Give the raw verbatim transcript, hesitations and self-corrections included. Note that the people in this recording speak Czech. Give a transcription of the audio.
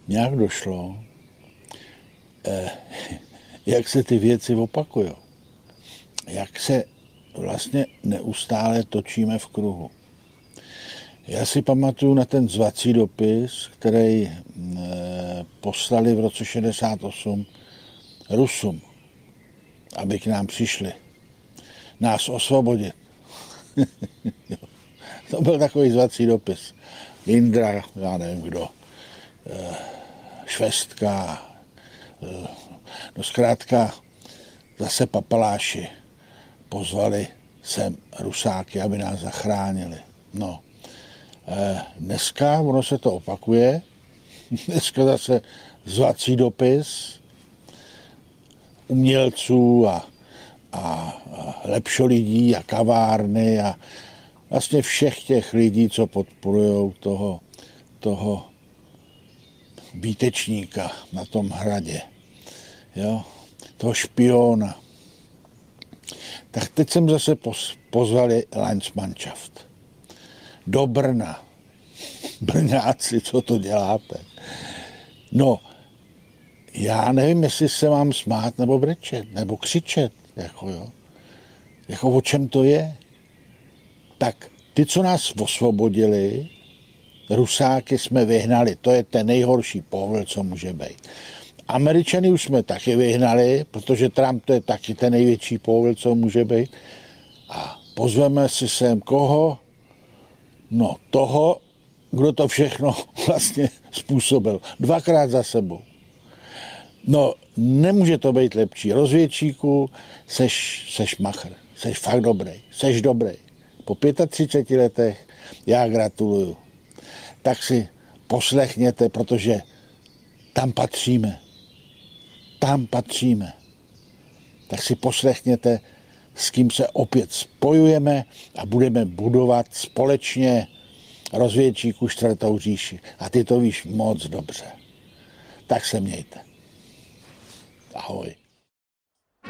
nějak došlo, eh, jak se ty věci opakují. Jak se vlastně neustále točíme v kruhu. Já si pamatuju na ten zvací dopis, který eh, poslali v roce šedesát osm Rusům, aby k nám přišli. Nás osvobodit. To byl takový zvací dopis. Indra, já nevím kdo, eh, Švestka, eh, no zkrátka zase papaláši pozvali sem Rusáky, aby nás zachránili. No, eh, dneska ono se to opakuje, dneska zase zvací dopis umělců a, a, a lepšolidí a kavárny a vlastně všech těch lidí, co podporují toho, toho výtečníka na tom hradě, jo, toho špiona. Tak teď jsem zase pozvali Landsmannschaft do Brna. Brňáci, co to děláte? No, já nevím, jestli se mám smát nebo brečet, nebo křičet, jako jo. Jako o čem to je? Tak ty, co nás osvobodili, Rusáky jsme vyhnali, to je ten nejhorší pohled, co může být. Američany už jsme taky vyhnali, protože Trump to je taky ten největší pohled, co může být. A pozveme si sem koho? No toho, kdo to všechno vlastně způsobil. Dvakrát za sebou. No, nemůže to být lepší. Rozvědčíku, seš, seš machr, seš fakt dobrý, seš dobrý. Po třiceti pěti letech já gratuluju. Tak si poslechněte, protože tam patříme. Tam patříme. Tak si poslechněte, s kým se opět spojujeme a budeme budovat společně rozvědčíku čtvrtou říši. A ty to víš moc dobře. Tak se mějte. Ahoj.